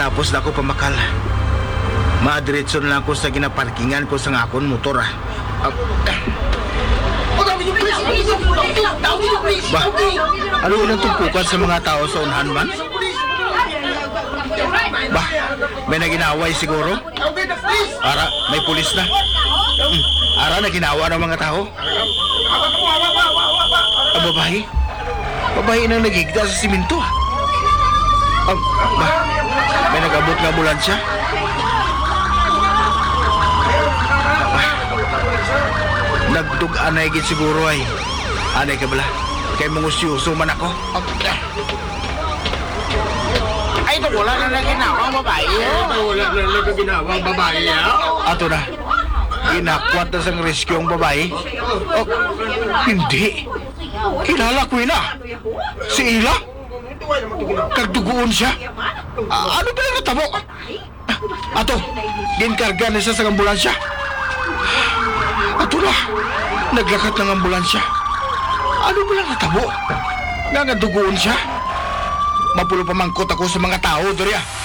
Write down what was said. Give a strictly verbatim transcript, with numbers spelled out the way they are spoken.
Pagkatapos na ako pamakal, madiretso na lang ako sa ginaparkingan ko sa ngakon motor ah. Ah, Ba, ano yun ang tumpukan sa mga tao sa unahan man? Ba, may naginaway siguro? Ara, may pulis na. Hmm, ara, naginawa ng mga tao. Ang babae? Babae nang nagigda sa siminto ah. Ah, ba, may nag-abot ng ambulansya? Nagdugaan na higit siguro ay. Anay ka bala? Kay mangusyoso man ako. Ay, ito wala na na ginawang babae. Ito wala na lang ginawang babae. Ato na. Ginakwat na sang rescue ang babae. Oh, hindi. Kilala ko yun ah. Si Ila. Kagdugoon siya. Ah, ano ba yung natabo? Ato, ginkarga na siya sa ambulansya. Ato na. Naglakat ng ambulansya. Ano ba lang natabo? Nga nga dugoon siya. Mapulo pamangkot ako sa mga tao, Doria.